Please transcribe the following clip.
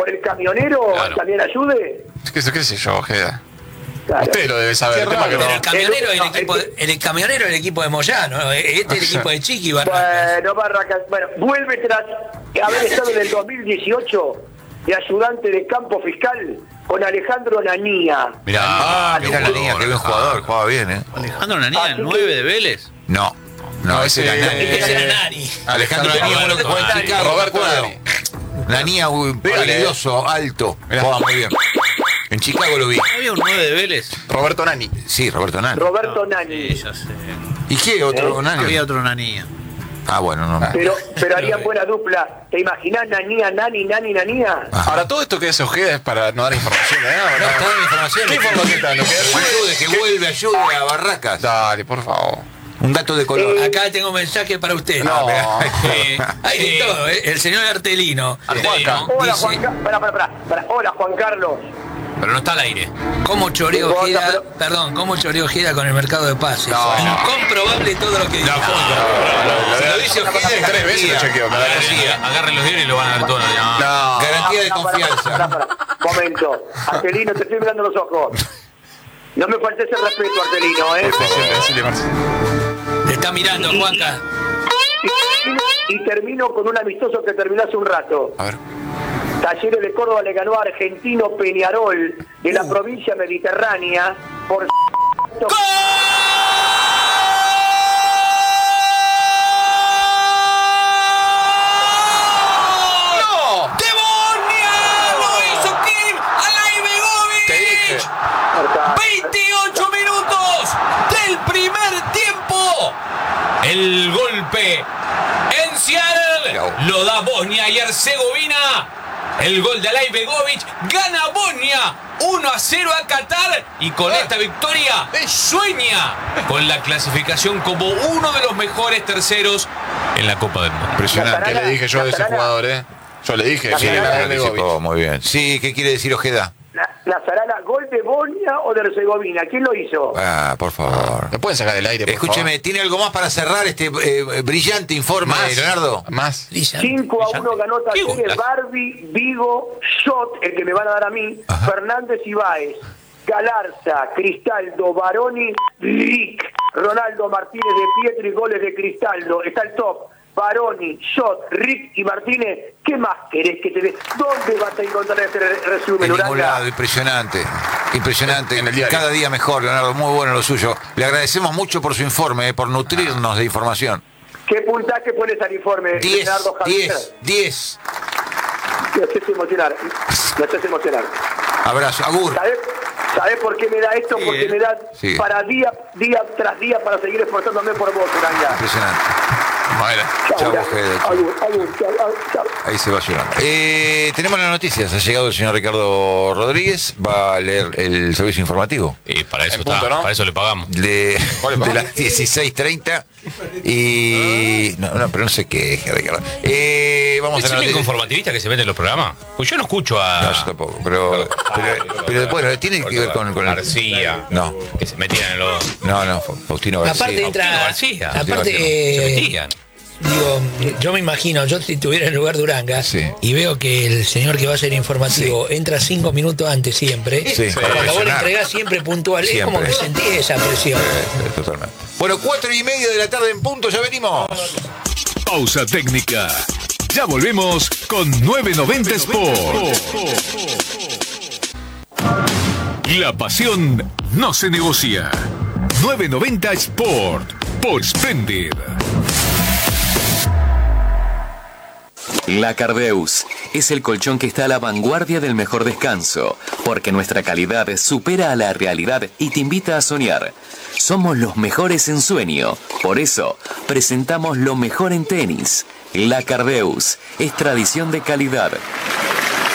por el camionero también ayude. ¿Qué sé yo, Ojeda? Claro. Usted lo debe saber. Pero el camionero es el el equipo de Moyano, este es el equipo de Chiqui Barracas. Bueno, Barracas, vuelve tras haber estado en el 2018 de ayudante de campo fiscal con Alejandro Nanía. Mirá Nanía, qué buen jugador, jugaba bien, Alejandro Nanía, el 9 de Vélez. No, ese era Nani. Ese era Nani. Alejandro Nanía, uno que juega en Chicago, Roberto Nani. Nanía, habilidoso, alto, jugaba muy bien. En Chicago lo vi. ¿Había un 9 de Vélez? Roberto Nani. Sí, Roberto Nani. Roberto Nani. Sí, ya sé. ¿Y qué otro Nani? Había otro Nanía. Ah, bueno, no. Pero harían buena dupla. ¿Te imaginás Nanía, Nanía? Ahora, todo esto que hace Ojeda es para no dar información. No, está dando información. ¿Qué información está dando? Ayude a Barracas. Dale, por favor. Un dato de color. Acá tengo un mensaje para usted. No. Hay de todo, el señor Artelino. Hola, Dice, Hola, Juan Carlos. Pero no está al aire. ¿Cómo choreó Pero- Ojeda? Perdón, ¿cómo choreó Ojeda con el mercado de pases? Incomprobable todo lo que dice. Si lo dice Ojeda 3 veces lo chequeo. Agarren los diarios y lo van a ver todo. No. Garantía de confianza. Momento. Artelino, te estoy mirando los ojos. No me faltes el respeto, Artelino, Decile, Marcelo. Te está mirando, Juanca. Y termino con un amistoso que terminó hace un rato. A ver. Talleres de Córdoba le ganó a Argentino Peñarol de la provincia mediterránea por... ¡Lo hizo Kim Te dije. 28 minutos del primer tiempo. El golpe en Seattle lo da Bosnia y Herzegovina. El gol de Alay Begovic gana Bosnia 1-0 a Qatar y con esta victoria sueña con la clasificación como uno de los mejores terceros en la Copa del Mundo. Impresionante. ¿Qué le dije yo de ese jugador, Yo le dije. Sí, Muy bien. Sí, ¿qué quiere decir Ojeda? La Zarala, ¿gol de Bosnia o de Herzegovina? ¿Quién lo hizo? Ah, por favor. ¿Me pueden sacar del aire, por Escúcheme, ¿tiene algo más para cerrar este brillante informe, Leonardo? Más. 5-1 ganó Talleres, Barbie, Vigo, Shot, el que me van a dar a mí, Fernández y Báez, Galarza, Cristaldo, Baroni, Rick, Ronaldo Martínez de Pietri, goles de Cristaldo. Está el top. Baroni, Shot, Rick y Martínez. ¿Qué más querés que te dé? ¿Dónde vas a encontrar este resumen, En ningún Uranga? lado, impresionante. Impresionante. En el diario. Cada día mejor, Leonardo. Muy bueno lo suyo. Le agradecemos mucho por su informe, por nutrirnos de información. ¿Qué puntaje pones al informe, 10, Leonardo Javier? 10. Me haces emocionar. Me haces emocionar. Abrazo. Agur. ¿Sabés por qué me da esto? Porque me da Sí. para día tras día para seguir esforzándome por vos, Uranga. Impresionante. Bueno. Chau, gracias. Ojeda, chau. Chau. Ahí se va llorando. Tenemos las noticias. Ha llegado el señor Ricardo Rodríguez. Va a leer el servicio informativo. Y para eso En punto, ¿no? para eso le pagamos. De ¿Cuál es? las 16:30. Y. No, pero no sé qué es, Ricardo. Vamos ¿Es a el la único noticia. informativista que se mete en los programas? Pues yo no escucho a... No, yo tampoco. Pero bueno, tiene que ver con el. García. No. Que se metían en los... No, Faustino García. Aparte entra... García. Aparte, Se metían. digo, yo me imagino, yo si estuviera en el lugar de Uranga Sí. y veo que el señor que va a ser informativo entra 5 minutos antes siempre, Sí, para cuando vos le presionar. entregás siempre puntual, es como Siempre. que sentí esa presión. Totalmente. Bueno, 4:30 de la tarde en punto, ya venimos. Pausa técnica. Ya volvemos con 990 Sport. La pasión no se negocia. 990 Sport por Splendid. La Cardeus es el colchón que está a la vanguardia del mejor descanso, porque nuestra calidad supera a la realidad y te invita a soñar. Somos los mejores en sueño, por eso presentamos lo mejor en tenis. La Cardeus es tradición de calidad.